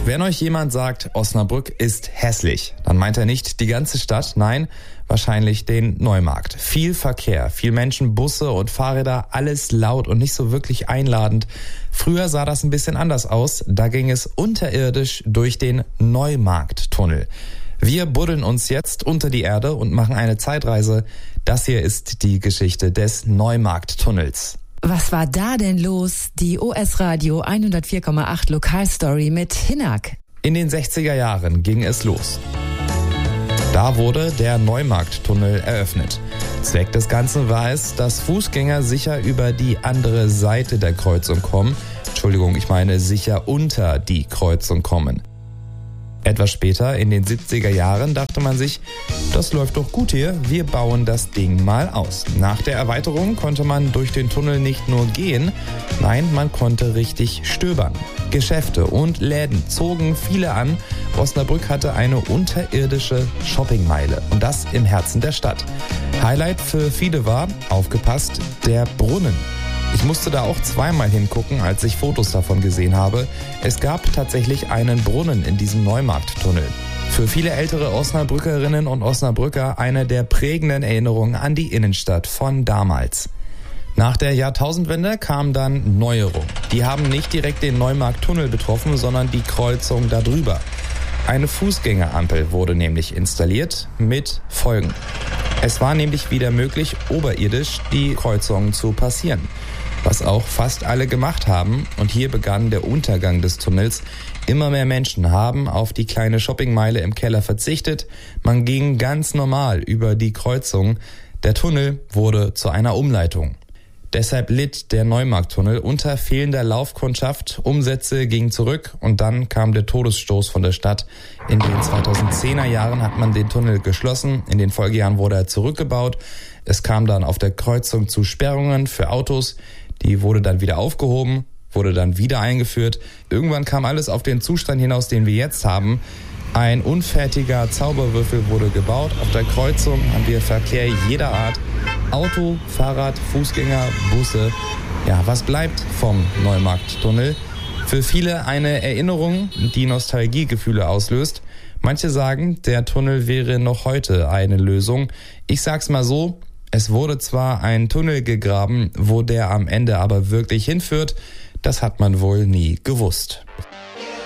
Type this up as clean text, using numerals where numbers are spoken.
Wenn euch jemand sagt, Osnabrück ist hässlich, dann meint er nicht die ganze Stadt, nein, wahrscheinlich den Neumarkt. Viel Verkehr, viel Menschen, Busse und Fahrräder, alles laut und nicht so wirklich einladend. Früher sah das ein bisschen anders aus, da ging es unterirdisch durch den Neumarkttunnel. Wir buddeln uns jetzt unter die Erde und machen eine Zeitreise. Das hier ist die Geschichte des Neumarkttunnels. Was war da denn los? Die OS Radio 104,8 Lokalstory mit Hinak. In den 60er Jahren ging es los. Da wurde der Neumarkttunnel eröffnet. Zweck des Ganzen war es, dass Fußgänger sicher über die andere Seite der Kreuzung kommen. Sicher unter die Kreuzung kommen. Etwas später, in den 70er Jahren, dachte man sich, das läuft doch gut hier, wir bauen das Ding mal aus. Nach der Erweiterung konnte man durch den Tunnel nicht nur gehen, nein, man konnte richtig stöbern. Geschäfte und Läden zogen viele an. Osnabrück hatte eine unterirdische Shoppingmeile und das im Herzen der Stadt. Highlight für viele war, aufgepasst, der Brunnen. Ich musste da auch zweimal hingucken, als ich Fotos davon gesehen habe. Es gab tatsächlich einen Brunnen in diesem Neumarkttunnel. Für viele ältere Osnabrückerinnen und Osnabrücker eine der prägenden Erinnerungen an die Innenstadt von damals. Nach der Jahrtausendwende kam dann Neuerung. Die haben nicht direkt den Neumarkttunnel betroffen, sondern die Kreuzung darüber. Eine Fußgängerampel wurde nämlich installiert mit Folgen. Es war nämlich wieder möglich, oberirdisch die Kreuzung zu passieren. Was auch fast alle gemacht haben. Und hier begann der Untergang des Tunnels. Immer mehr Menschen haben auf die kleine Shoppingmeile im Keller verzichtet. Man ging ganz normal über die Kreuzung. Der Tunnel wurde zu einer Umleitung. Deshalb litt der Neumarkttunnel unter fehlender Laufkundschaft. Umsätze gingen zurück und dann kam der Todesstoß von der Stadt. In den 2010er Jahren hat man den Tunnel geschlossen. In den Folgejahren wurde er zurückgebaut. Es kam dann auf der Kreuzung zu Sperrungen für Autos. Die wurde dann wieder aufgehoben, wurde dann wieder eingeführt. Irgendwann kam alles auf den Zustand hinaus, den wir jetzt haben. Ein unfertiger Zauberwürfel wurde gebaut. Auf der Kreuzung haben wir Verkehr jeder Art. Auto, Fahrrad, Fußgänger, Busse. Ja, was bleibt vom Neumarkttunnel? Für viele eine Erinnerung, die Nostalgiegefühle auslöst. Manche sagen, der Tunnel wäre noch heute eine Lösung. Ich sag's mal so, es wurde zwar ein Tunnel gegraben, wo der am Ende aber wirklich hinführt, das hat man wohl nie gewusst.